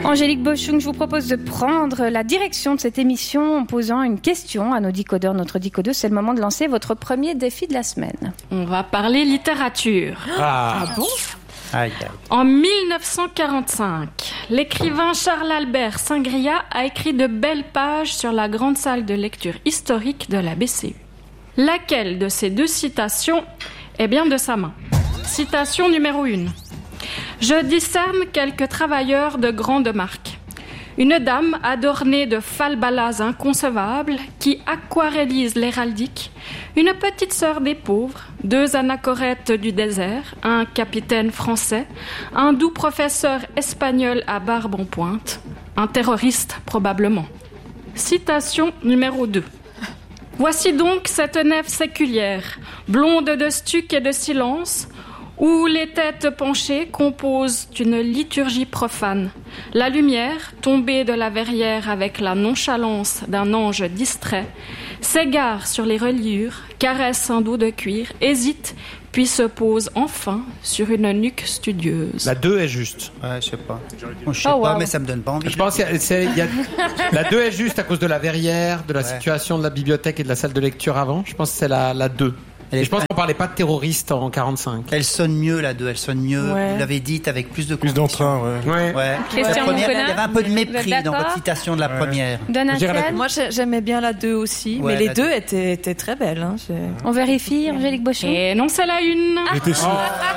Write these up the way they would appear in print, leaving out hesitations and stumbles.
Angélique Bochung, je vous propose de prendre la direction de cette émission en posant une question à nos décodeurs, notre décodeuse. C'est le moment de lancer votre premier défi de la semaine. On va parler littérature. Ah bon? Aïe, aïe. En 1945, l'écrivain Charles-Albert Singria a écrit de belles pages sur la grande salle de lecture historique de la BCU. Laquelle de ces deux citations est bien de sa main? Citation numéro 1. Je discerne quelques travailleurs de grande marque. Une dame adornée de falbalas inconcevables qui aquarellise l'héraldique, une petite sœur des pauvres, 2 anachorètes du désert, un capitaine français, un doux professeur espagnol à barbe en pointe, un terroriste probablement. Citation numéro 2. Voici donc cette nef séculière, blonde de stuc et de silence, où les têtes penchées composent une liturgie profane. La lumière, tombée de la verrière avec la nonchalance d'un ange distrait, s'égare sur les reliures, caresse un dos de cuir, hésite, puis se pose enfin sur une nuque studieuse. La 2 est juste. Ouais, je sais pas. Bon, je sais pas, mais ça me donne pas envie. Je pense qu'il y a la 2 est juste à cause de la verrière, de la situation de la bibliothèque et de la salle de lecture avant. Je pense que c'est la 2. Et je pense qu'on parlait pas de terroristes en 45. Elle sonne mieux, la 2, elle sonne mieux. Ouais. Vous l'avez dit avec plus de Plus conviction. d'entrain, Ouais. Christian La première, Moncona, il y avait un peu de vous mépris êtes dans d'accord? votre citation de la première. Donatien, Moi, j'aimais bien la 2 aussi, Ouais, mais les la 2 deux. étaient très belles. Hein. on vérifie, Angélique Bochung. Et non, c'est la 1. J'étais sûr.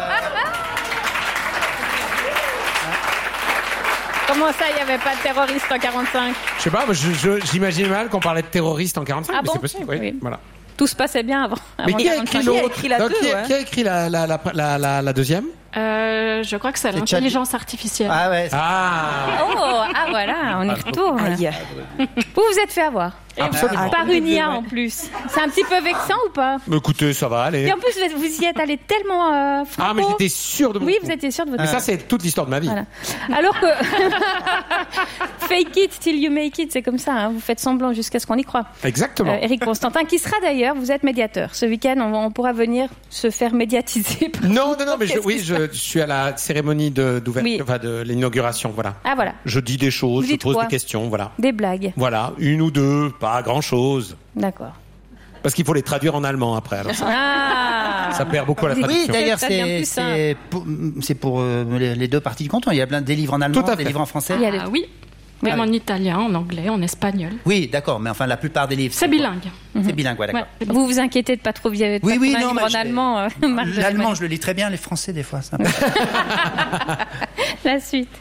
Comment ça, il n'y avait pas de terroriste en 45? Je sais pas, moi, j'imaginais mal qu'on parlait de terroristes en 45, Ah mais bon? c'est possible. Oui. Oui. Voilà. Tout se passait bien avant. Mais qui a écrit 45. l'autre? Qui a écrit la Donc, 2, ouais. qui a écrit la deuxième? Je crois que c'est l'intelligence artificielle. Ah ouais. Voilà, on y retourne. Aïe. Vous êtes fait avoir. Absolument. Par une IA en plus. C'est un petit peu vexant ou pas? Mais écoutez, ça va aller. Et en plus, vous y êtes allé tellement franco. Ah, mais j'étais sûr de mon Oui, coup. vous étiez sûr de votre Mais ça, c'est toute l'histoire de ma vie. Voilà. Alors que fake it till you make it, c'est comme ça. Hein. Vous faites semblant jusqu'à ce qu'on y croit. Exactement. Éric Constantin, qui sera d'ailleurs, vous êtes médiateur. Ce week-end, on pourra venir se faire médiatiser. Non, mais je suis à la cérémonie d'ouverture, Oui. enfin de l'inauguration, voilà. Ah voilà, Je dis des choses, Vous je dites pose quoi? des questions, voilà. des blagues. Voilà, 1 ou 2, pas grand-chose. D'accord. Parce qu'il faut les traduire en allemand après, alors ça perd beaucoup à la Oui, traduction. d'ailleurs, Ça devient plus c'est pour les deux parties du canton. Il y a plein des livres en allemand, Tout à des fait. livres en français. Il y a Ah oui, même en italien, en anglais, en espagnol. Oui, d'accord, mais enfin, la plupart des livres. C'est bilingue. C'est bilingue, ouais, d'accord. Ouais. Vous vous inquiétez de pas trop vieillir Oui, pas non, en mais allemand. Marc de L'allemand, je le lis très bien, les français, des fois. Ça me- La suite.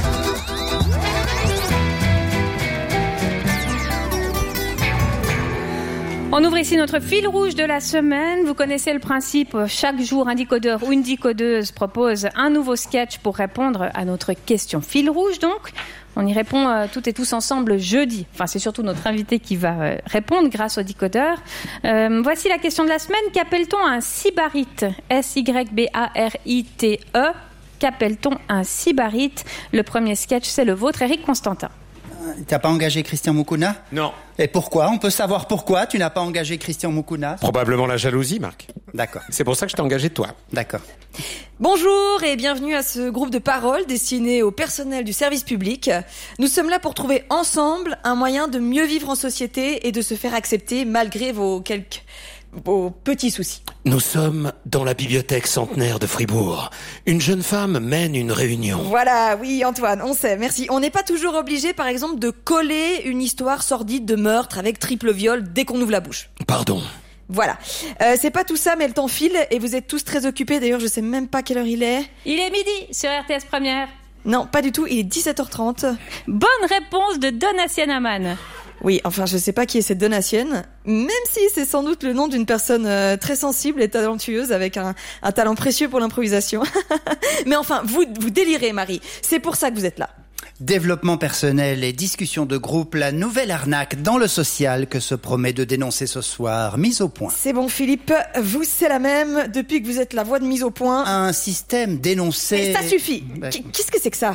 On ouvre ici notre fil rouge de la semaine. Vous connaissez le principe. Chaque jour, un décodeur ou une décodeuse propose un nouveau sketch pour répondre à notre question fil rouge. Donc, on y répond toutes et tous ensemble jeudi. Enfin, c'est surtout notre invité qui va répondre grâce au décodeur. Voici la question de la semaine. Qu'appelle-t-on un sybarite? S-Y-B-A-R-I-T-E. Qu'appelle-t-on un sybarite? Le premier sketch, c'est le vôtre, Éric Constantin. T'as pas engagé Christian Moukouna? Non. Et pourquoi? On peut savoir pourquoi tu n'as pas engagé Christian Moukouna? Probablement la jalousie, Marc. D'accord, C'est pour ça que je t'ai engagé toi. d'accord. Bonjour et bienvenue à ce groupe de parole destiné au personnel du service public. Nous sommes là pour trouver ensemble un moyen de mieux vivre en société et de se faire accepter malgré vos petits soucis. Nous sommes dans la bibliothèque centenaire de Fribourg. Une jeune femme mène une réunion. Voilà, oui Antoine, on sait, merci. On n'est pas toujours obligé par exemple de coller une histoire sordide de meurtre avec triple viol dès qu'on ouvre la bouche. Pardon. Voilà, c'est pas tout ça mais le temps file et vous êtes tous très occupés. D'ailleurs je sais même pas quelle heure il est. Il est midi sur RTS Première. Non, pas du tout, il est 17h30. Bonne réponse de Donatien Aman. Oui, enfin, je sais pas qui est cette Donatienne, même si c'est sans doute le nom d'une personne très sensible et talentueuse avec un talent précieux pour l'improvisation. Mais enfin, vous délirez, Marie. C'est pour ça que vous êtes là. Développement personnel et discussion de groupe, la nouvelle arnaque dans le social que se promet de dénoncer ce soir. Mise au point. C'est bon, Philippe, vous, c'est la même depuis que vous êtes la voix de mise au point. Un système dénoncé... Et ça suffit. Ouais. Qu'est-ce que c'est que ça?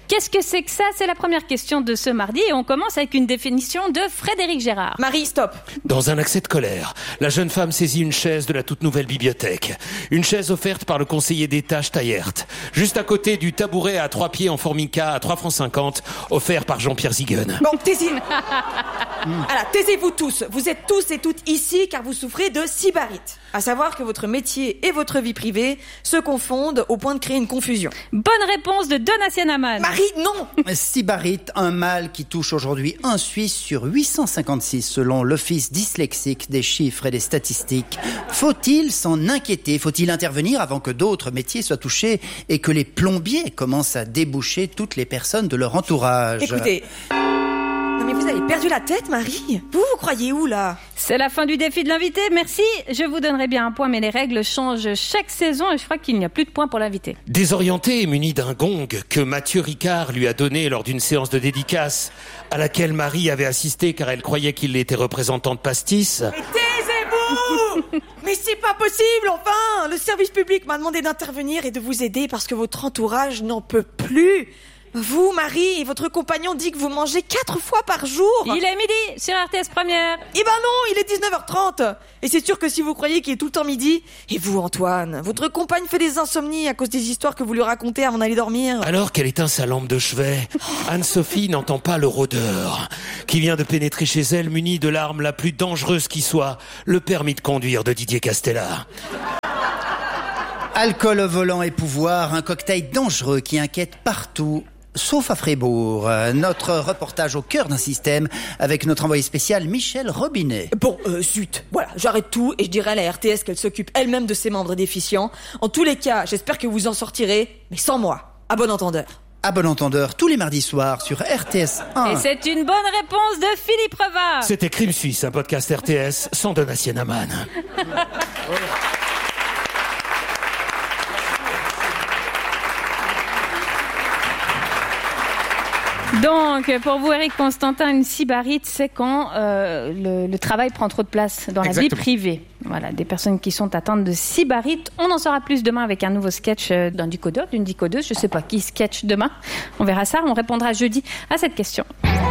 Qu'est-ce que c'est que ça ? C'est la première question de ce mardi et on commence avec une définition de Frédéric Gérard. Marie, stop. Dans un accès de colère, la jeune femme saisit une chaise de la toute nouvelle bibliothèque. Une chaise offerte par le conseiller d'État Steyert. Juste à côté du tabouret à 3 pieds en formica à 3,50 francs, offert par Jean-Pierre Ziegen. Bon, taisez-vous tous. Vous êtes tous et toutes ici car vous souffrez de sybarite. À savoir que votre métier et votre vie privée se confondent au point de créer une confusion. Bonne réponse de Donatien Amann. Marie, non. Sybarite, un mal qui touche aujourd'hui un Suisse sur 856 selon l'Office dyslexique des chiffres et des statistiques. Faut-il s'en inquiéter ? Faut-il intervenir avant que d'autres métiers soient touchés et que les plombiers commencent à déboucher toutes les personnes de leur entourage ? Écoutez... Non mais vous avez perdu la tête, Marie. Vous croyez où, là ? C'est la fin du défi de l'invité. Merci. Je vous donnerai bien un point, mais les règles changent chaque saison et je crois qu'il n'y a plus de points pour l'invité. Désorienté et muni d'un gong que Mathieu Ricard lui a donné lors d'une séance de dédicace à laquelle Marie avait assisté car elle croyait qu'il était représentant de pastis. Mais taisez-vous ! Mais c'est pas possible, enfin ! Le service public m'a demandé d'intervenir et de vous aider parce que votre entourage n'en peut plus. Vous, Marie, et votre compagnon dit que vous mangez 4 fois par jour. Il est midi sur RTS Première. Eh ben non, il est 19h30. Et c'est sûr que si vous croyez qu'il est tout le temps midi... Et vous, Antoine, votre compagne fait des insomnies à cause des histoires que vous lui racontez avant d'aller dormir. Alors qu'elle éteint sa lampe de chevet, Anne-Sophie n'entend pas le rôdeur qui vient de pénétrer chez elle muni de l'arme la plus dangereuse qui soit, le permis de conduire de Didier Castella. Alcool au volant et pouvoir, un cocktail dangereux qui inquiète partout, sauf à Fribourg. Notre reportage au cœur d'un système avec notre envoyé spécial Michel Robinet. Bon, zut, voilà, j'arrête tout et je dirai à la RTS qu'elle s'occupe elle-même de ses membres déficients. En tous les cas, j'espère que vous en sortirez, mais sans moi. À bon entendeur. À bon entendeur, tous les mardis soirs sur RTS 1. Et c'est une bonne réponse de Philippe Reva. C'était Crime Suisse, un podcast RTS sans Donatien Amann. Donc, pour vous, Eric Constantin, une sybarite, c'est quand le travail prend trop de place dans la vie privée. Voilà, des personnes qui sont atteintes de sybarite. On en saura plus demain avec un nouveau sketch d'un décodeur, d'une décodeuse. Je ne sais pas qui sketch demain. On verra ça. On répondra jeudi à cette question.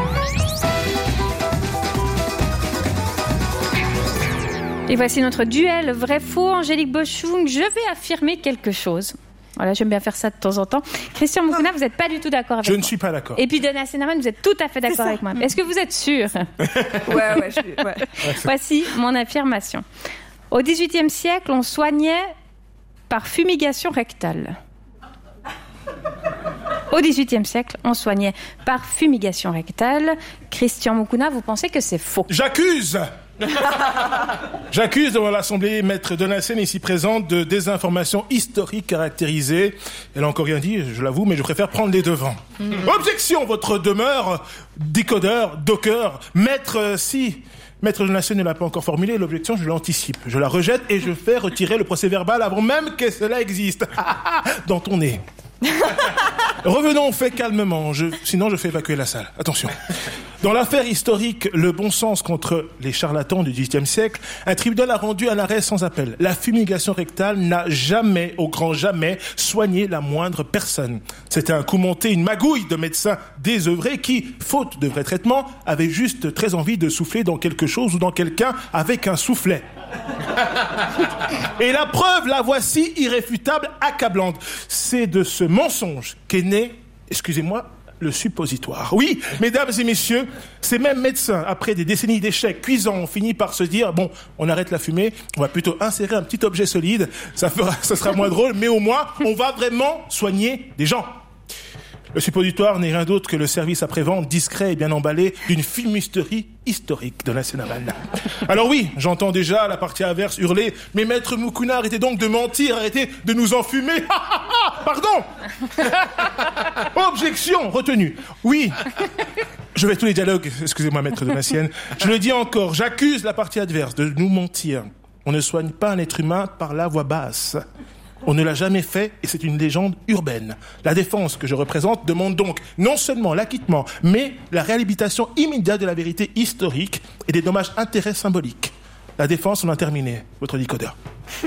Et voici notre duel vrai-faux. Angélique Boschung, je vais affirmer quelque chose. Voilà, j'aime bien faire ça de temps en temps. Christian Moukouna, vous n'êtes pas du tout d'accord avec moi. Je ne suis pas d'accord. Et puis Donatien Amann, vous êtes tout à fait d'accord avec moi. Est-ce que vous êtes sûr ? Ouais, je suis... Ouais. Voici mon affirmation. Au XVIIIe siècle, on soignait par fumigation rectale. Au XVIIIe siècle, on soignait par fumigation rectale. Christian Moukouna, vous pensez que c'est faux ? J'accuse devant l'Assemblée maître Donatien ici présente de désinformation historique caractérisée. Elle a encore rien dit, je l'avoue, mais je préfère prendre les devants. Objection, votre demeure, décodeur, docker, maître, si... Maître Donatien ne l'a pas encore formulée, l'objection, je l'anticipe. Je la rejette et je fais retirer le procès-verbal avant même que cela existe. Dans ton nez. Revenons au fait calmement, sinon je fais évacuer la salle. Attention. Dans l'affaire historique Le bon sens contre les charlatans du XVIIIe siècle, un tribunal a rendu un arrêt sans appel. La fumigation rectale n'a jamais, au grand jamais, soigné la moindre personne. C'était un coup monté, une magouille de médecins désœuvrés qui, faute de vrai traitement, avaient juste très envie de souffler dans quelque chose ou dans quelqu'un avec un soufflet. Et la preuve, la voici, irréfutable, accablante. C'est de ce mensonge qu'est né, excusez-moi, le suppositoire. Oui, mesdames et messieurs, ces mêmes médecins, après des décennies d'échecs cuisants, ont fini par se dire, bon, on arrête la fumée, on va plutôt insérer un petit objet solide, ça sera moins drôle, mais au moins, on va vraiment soigner des gens. Le suppositoire n'est rien d'autre que le service après-vente discret et bien emballé d'une fumisterie historique de la Sénavale. Alors oui, j'entends déjà la partie inverse hurler « Mais maître Moukouna, arrêtez donc de mentir, arrêtez de nous enfumer !» Pardon. Objection retenue. Oui, je vais tous les dialogues, excusez-moi maître Donatien. Je le dis encore, j'accuse la partie adverse de nous mentir. On ne soigne pas un être humain par la voix basse. On ne l'a jamais fait et c'est une légende urbaine. La défense que je représente demande donc non seulement l'acquittement, mais la réhabilitation immédiate de la vérité historique et des dommages-intérêts symboliques. La défense, on a terminé. Votre décodeur.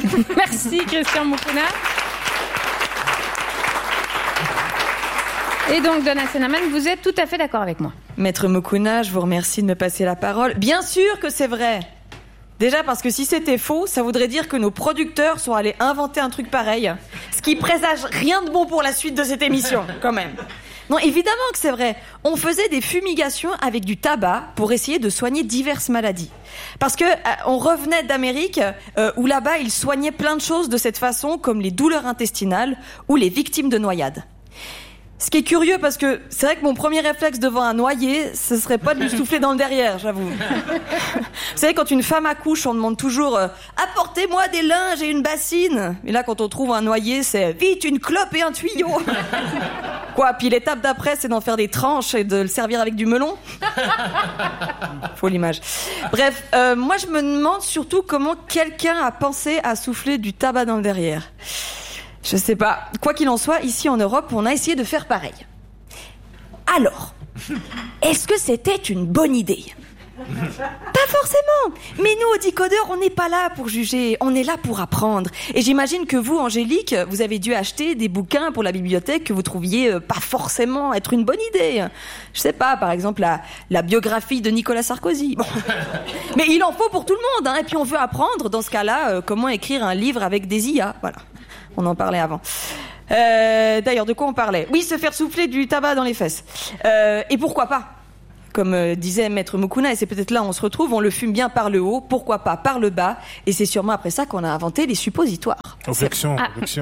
Merci Christian Moukouna. Et donc, Donna Senaman, vous êtes tout à fait d'accord avec moi. Maître Mukuna, je vous remercie de me passer la parole. Bien sûr que c'est vrai. Déjà parce que si c'était faux, ça voudrait dire que nos producteurs sont allés inventer un truc pareil. Ce qui présage rien de bon pour la suite de cette émission, quand même. Non, évidemment que c'est vrai. On faisait des fumigations avec du tabac pour essayer de soigner diverses maladies. Parce que on revenait d'Amérique où là-bas ils soignaient plein de choses de cette façon, comme les douleurs intestinales ou les victimes de noyades. Ce qui est curieux parce que c'est vrai que mon premier réflexe devant un noyé, ce serait pas de lui souffler dans le derrière, j'avoue. Vous savez, quand une femme accouche, on demande toujours apportez-moi des linges et une bassine. Et là, quand on trouve un noyé, c'est vite une clope et un tuyau. Quoi, puis l'étape d'après, c'est d'en faire des tranches et de le servir avec du melon. Faut l'image. Bref, moi je me demande surtout comment quelqu'un a pensé à souffler du tabac dans le derrière. Je sais pas. Quoi qu'il en soit, ici en Europe, on a essayé de faire pareil. Alors, est-ce que c'était une bonne idée ? Pas forcément. Mais nous, au Décodeur, on n'est pas là pour juger. On est là pour apprendre. Et j'imagine que vous, Angélique, vous avez dû acheter des bouquins pour la bibliothèque que vous trouviez pas forcément être une bonne idée. Je sais pas, par exemple, la biographie de Nicolas Sarkozy. Bon. Mais il en faut pour tout le monde, hein. Et puis on veut apprendre, dans ce cas-là, comment écrire un livre avec des IA. Voilà. On en parlait avant. D'ailleurs, de quoi on parlait ? Oui, se faire souffler du tabac dans les fesses. Et pourquoi pas ? Comme disait Maître Mukuna, et c'est peut-être là où on se retrouve, on le fume bien par le haut, pourquoi pas par le bas, et c'est sûrement après ça qu'on a inventé les suppositoires. Objection.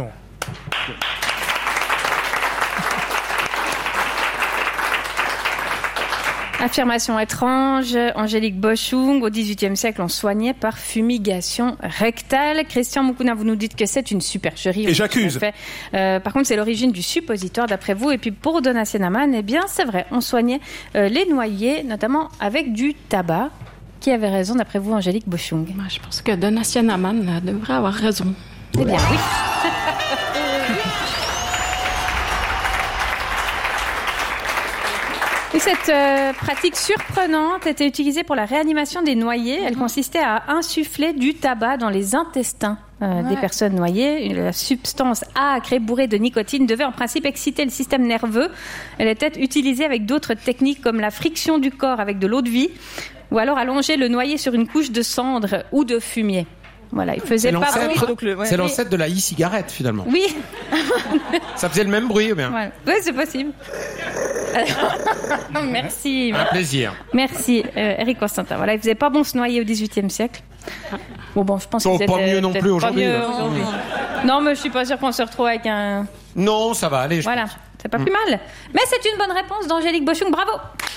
Affirmation étrange, Angélique Boschung, au XVIIIe siècle, on soignait par fumigation rectale. Christian Mukuna, vous nous dites que c'est une supercherie. Et j'accuse. Par contre, c'est l'origine du suppositoire, d'après vous. Et puis pour Donna Senaman, eh bien, c'est vrai, on soignait les noyés, notamment avec du tabac. Qui avait raison, d'après vous, Angélique Boschung ? Moi, je pense que Donna Senaman devrait avoir raison. Eh bien, oui. Et cette pratique surprenante était utilisée pour la réanimation des noyés. Elle consistait à insuffler du tabac dans les intestins des personnes noyées. La substance âcre et bourrée de nicotine devait en principe exciter le système nerveux. Elle était utilisée avec d'autres techniques comme la friction du corps avec de l'eau de vie ou alors allonger le noyé sur une couche de cendre ou de fumier. Voilà, il faisait pas bruit. C'est l'ancêtre de la e-cigarette finalement. Oui. Ça faisait le même bruit ou bien ? Voilà. Oui, c'est possible. Merci. Un plaisir. Merci, Eric Constantin. Voilà, il faisait pas bon se noyer au XVIIIe siècle. Bon, je pense que pas mieux non plus aujourd'hui. Non, mais je suis pas sûre qu'on se retrouve avec un. Non, ça va aller. Voilà, c'est pas plus mal. Mais c'est une bonne réponse d'Angélique Boschung. Bravo.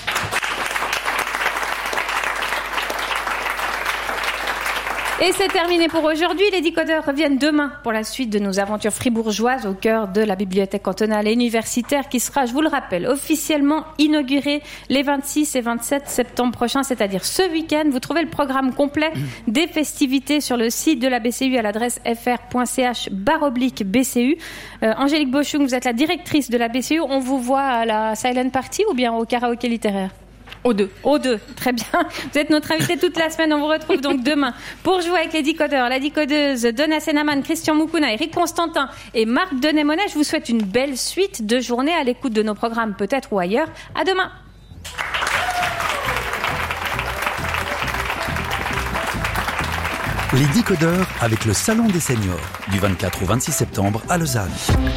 Et c'est terminé pour aujourd'hui. Les Décodeurs reviennent demain pour la suite de nos aventures fribourgeoises au cœur de la bibliothèque cantonale et universitaire qui sera, je vous le rappelle, officiellement inaugurée les 26 et 27 septembre prochains, c'est-à-dire ce week-end. Vous trouvez le programme complet des festivités sur le site de la BCU à l'adresse fr.ch/BCU. Angélique Boschung, vous êtes la directrice de la BCU. On vous voit à la Silent Party ou bien au karaoké littéraire ? Aux deux, très bien. Vous êtes notre invité toute la semaine. On vous retrouve donc demain pour jouer avec les Décodeurs, la décodeuse Donna Senaman, Christian Mukuna, Eric Constantin et Marc Denémonet. Je vous souhaite une belle suite de journée à l'écoute de nos programmes, peut-être ou ailleurs. À demain. Les Décodeurs avec le Salon des Seniors, du 24 au 26 septembre à Lausanne.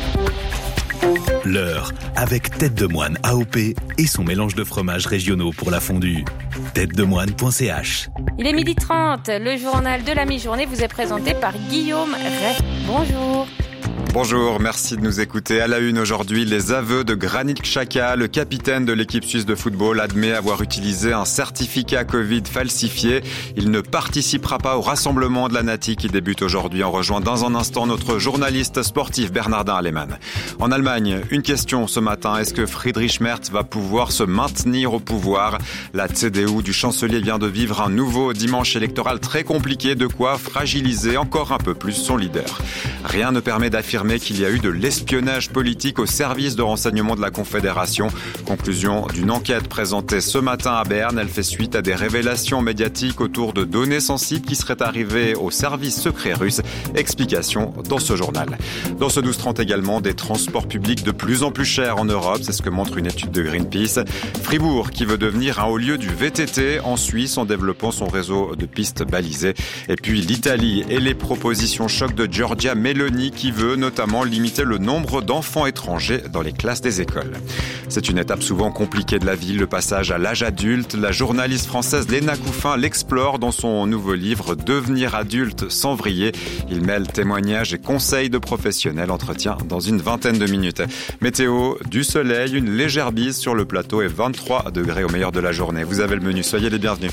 L'heure avec Tête de Moine AOP et son mélange de fromages régionaux pour la fondue. têtedemoine.ch. Il est 12h30. Le journal de la mi-journée vous est présenté par Guillaume Ray. Bonjour. Bonjour, merci de nous écouter. À la une aujourd'hui, les aveux de Granit Xhaka, le capitaine de l'équipe suisse de football, admet avoir utilisé un certificat Covid falsifié. Il ne participera pas au rassemblement de la Nati qui débute aujourd'hui. On rejoint dans un instant notre journaliste sportif Bernardin Alemann. En Allemagne, une question ce matin. Est-ce que Friedrich Merz va pouvoir se maintenir au pouvoir ? La CDU du chancelier vient de vivre un nouveau dimanche électoral très compliqué, de quoi fragiliser encore un peu plus son leader. Rien ne permet d'affirmer affirmé qu'il y a eu de l'espionnage politique au service de renseignement de la Confédération. Conclusion d'une enquête présentée ce matin à Berne. Elle fait suite à des révélations médiatiques autour de données sensibles qui seraient arrivées au service secret russe. Explication dans ce journal. Dans ce 12-30 également, des transports publics de plus en plus chers en Europe. C'est ce que montre une étude de Greenpeace. Fribourg qui veut devenir un haut lieu du VTT en Suisse en développant son réseau de pistes balisées. Et puis l'Italie et les propositions choc de Giorgia Meloni qui veut notamment limiter le nombre d'enfants étrangers dans les classes des écoles. C'est une étape souvent compliquée de la vie, le passage à l'âge adulte. La journaliste française Léna Couffin l'explore dans son nouveau livre Devenir adulte sans vriller. Il mêle témoignages et conseils de professionnels. Entretien dans une vingtaine de minutes. Météo, du soleil, une légère bise sur le plateau et 23 degrés au meilleur de la journée. Vous avez le menu, soyez les bienvenus.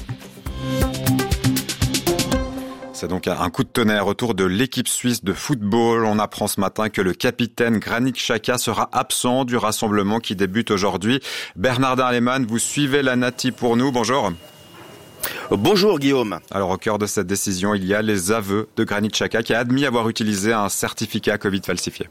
C'est donc un coup de tonnerre autour de l'équipe suisse de football. On apprend ce matin que le capitaine Granit Xhaka sera absent du rassemblement qui débute aujourd'hui. Bernardin Alemann, vous suivez la Nati pour nous. Bonjour. Bonjour Guillaume. Alors au cœur de cette décision, il y a les aveux de Granit Xhaka qui a admis avoir utilisé un certificat Covid falsifié.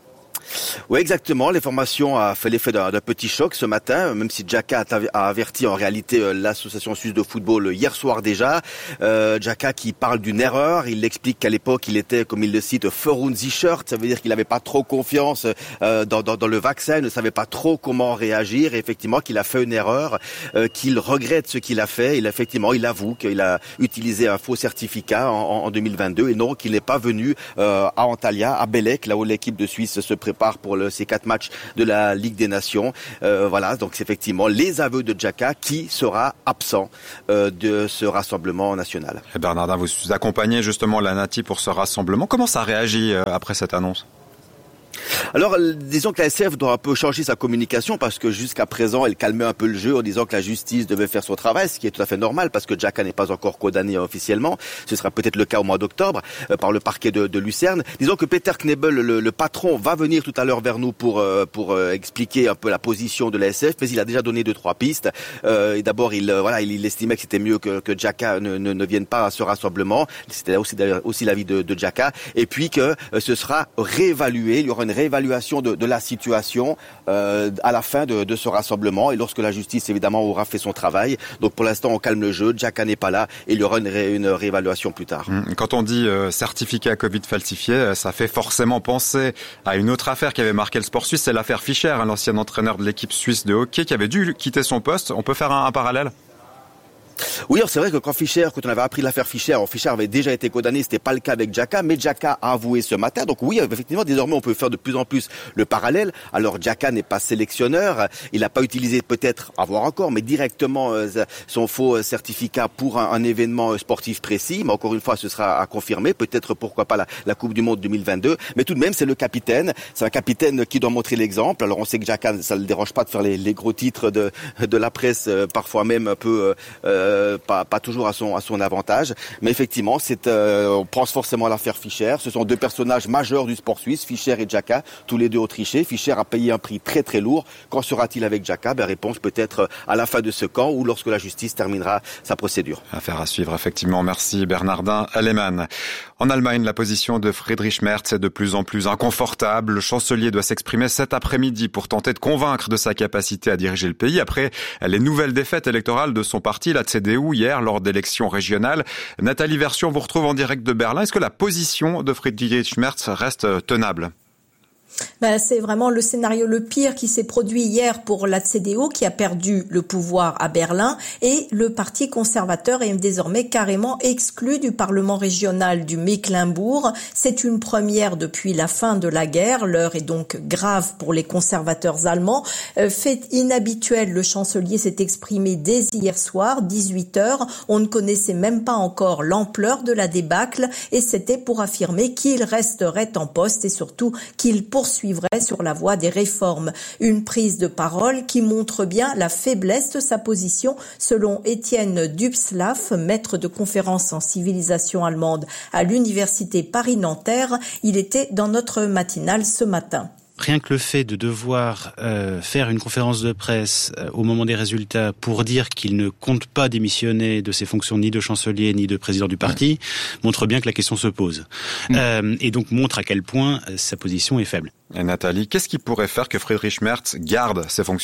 Oui, exactement. L'information a fait l'effet d'un petit choc ce matin, même si Xhaka a averti en réalité l'association suisse de football hier soir déjà. Xhaka qui parle d'une erreur, il explique qu'à l'époque il était, comme il le cite, verunsichert, ça veut dire qu'il n'avait pas trop confiance dans le vaccin, ne savait pas trop comment réagir, et effectivement qu'il a fait une erreur, qu'il regrette ce qu'il a fait. Il avoue qu'il a utilisé un faux certificat en 2022 et non, qu'il n'est pas venu à Antalya, à Bélec, là où l'équipe de Suisse se prépare pour ces 4 matchs de la Ligue des Nations. Voilà, donc c'est effectivement les aveux de Xhaka qui sera absent de ce rassemblement national. Et Bernardin, vous accompagnez justement la Nati pour ce rassemblement. Comment ça réagit après cette annonce ? Alors, disons que la SF doit un peu changer sa communication parce que jusqu'à présent, elle calmait un peu le jeu en disant que la justice devait faire son travail, ce qui est tout à fait normal parce que Xhaka n'est pas encore condamné officiellement. Ce sera peut-être le cas au mois d'octobre par le parquet de Lucerne. Disons que Peter Knebel, le patron, va venir tout à l'heure vers nous pour expliquer un peu la position de la SF, mais il a déjà donné 2-3 pistes. Et d'abord, il estimait que c'était mieux que Xhaka ne vienne pas à ce rassemblement. C'était aussi l'avis de Xhaka. Et puis que ce sera réévalué. Il y aura une réévaluation de la situation à la fin de ce rassemblement et lorsque la justice évidemment aura fait son travail. Donc pour l'instant on calme le jeu, Xhaka n'est pas là et il y aura une réévaluation plus tard. Quand on dit certificat Covid falsifié, ça fait forcément penser à une autre affaire qui avait marqué le sport suisse, c'est l'affaire Fischer, l'ancien entraîneur de l'équipe suisse de hockey qui avait dû quitter son poste. On peut faire un parallèle ? Oui, alors c'est vrai que quand on avait appris l'affaire Fischer avait déjà été condamné, c'était pas le cas avec Xhaka, mais Xhaka a avoué ce matin. Donc oui, effectivement, désormais on peut faire de plus en plus le parallèle. Alors Xhaka n'est pas sélectionneur, il n'a pas utilisé peut-être, à voir encore, mais directement son faux certificat pour un événement sportif précis. Mais encore une fois, ce sera à confirmer. Peut-être pourquoi pas la Coupe du Monde 2022. Mais tout de même, c'est le capitaine. C'est un capitaine qui doit montrer l'exemple. Alors on sait que Xhaka, ça ne le dérange pas de faire les gros titres de la presse, parfois même un peu pas toujours à son avantage, mais effectivement on pense forcément à l'affaire Fischer. Ce sont 2 personnages majeurs du sport suisse, Fischer et Xhaka, tous les 2 autrichiens. Fischer a payé un prix très très lourd. Qu'en sera-t-il avec Xhaka ? Réponse peut-être à la fin de ce camp ou lorsque la justice terminera sa procédure. Affaire à suivre effectivement. Merci Bernardin Alemann. En Allemagne, la position de Friedrich Merz est de plus en plus inconfortable. Le chancelier doit s'exprimer cet après-midi pour tenter de convaincre de sa capacité à diriger le pays après les nouvelles défaites électorales de son parti, la CDU, hier lors d'élections régionales. Nathalie Version vous retrouve en direct de Berlin. Est-ce que la position de Friedrich Merz reste tenable ? C'est vraiment le scénario le pire qui s'est produit hier pour la CDU qui a perdu le pouvoir à Berlin et le parti conservateur est désormais carrément exclu du Parlement régional du Mecklembourg. C'est une première depuis la fin de la guerre. L'heure est donc grave pour les conservateurs allemands. Fait inhabituel, le chancelier s'est exprimé dès hier soir, 18h. On ne connaissait même pas encore l'ampleur de la débâcle et c'était pour affirmer qu'il resterait en poste et surtout qu'il poursuivrait sur la voie des réformes. Une prise de parole qui montre bien la faiblesse de sa position, selon Étienne Dubslav, maître de conférences en civilisation allemande à l'université Paris-Nanterre. Il était dans notre matinale ce matin. Rien que le fait de devoir faire une conférence de presse au moment des résultats pour dire qu'il ne compte pas démissionner de ses fonctions ni de chancelier ni de président du parti montre bien que la question se pose. Et donc montre à quel point sa position est faible. Et Nathalie, qu'est-ce qui pourrait faire que Friedrich Merz garde ses fonctions ?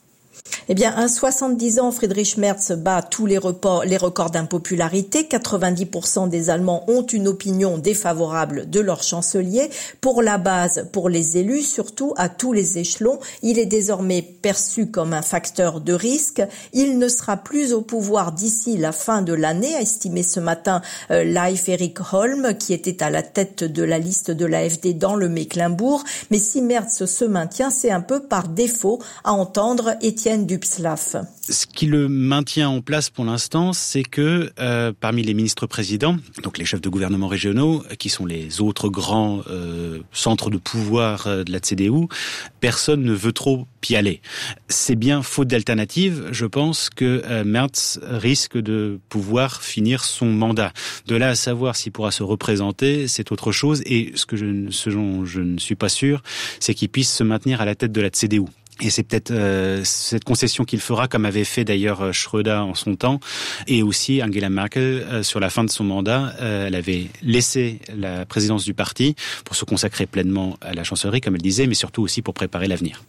Eh bien, à 70 ans, Friedrich Merz bat tous les records d'impopularité. 90% des Allemands ont une opinion défavorable de leur chancelier. Pour la base, pour les élus, surtout à tous les échelons, il est désormais perçu comme un facteur de risque. Il ne sera plus au pouvoir d'ici la fin de l'année, a estimé ce matin Leif Erik Holm, qui était à la tête de la liste de l'AfD dans le Mecklembourg. Mais si Merz se maintient, c'est un peu par défaut, à entendre Étienne Dubslav. Ce qui le maintient en place pour l'instant, c'est que parmi les ministres-présidents, donc les chefs de gouvernement régionaux, qui sont les autres grands centres de pouvoir de la CDU, personne ne veut trop y aller. C'est bien faute d'alternative, je pense, que Merz risque de pouvoir finir son mandat. De là à savoir s'il pourra se représenter, c'est autre chose. Et ce dont je ne suis pas sûr, c'est qu'il puisse se maintenir à la tête de la CDU. Et c'est peut-être cette concession qu'il fera, comme avait fait d'ailleurs Schröder en son temps, et aussi Angela Merkel sur la fin de son mandat. Elle avait laissé la présidence du parti pour se consacrer pleinement à la chancellerie, comme elle disait, mais surtout aussi pour préparer l'avenir.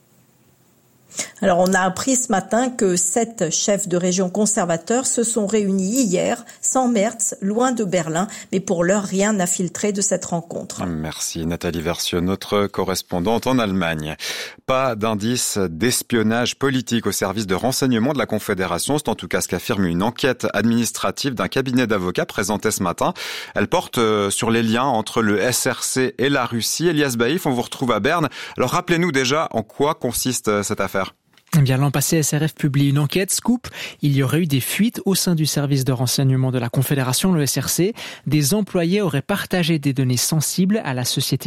Alors, on a appris ce matin que 7 chefs de région conservateurs se sont réunis hier, sans Merz, loin de Berlin. Mais pour l'heure, rien n'a filtré de cette rencontre. Merci Nathalie Versieux, notre correspondante en Allemagne. Pas d'indice d'espionnage politique au service de renseignement de la Confédération. C'est en tout cas ce qu'affirme une enquête administrative d'un cabinet d'avocats présentée ce matin. Elle porte sur les liens entre le SRC et la Russie. Elias Baïf, on vous retrouve à Berne. Alors rappelez-nous déjà en quoi consiste cette affaire. Eh bien, l'an passé, SRF publie une enquête scoop. Il y aurait eu des fuites au sein du service de renseignement de la Confédération, le SRC. Des employés auraient partagé des données sensibles à la société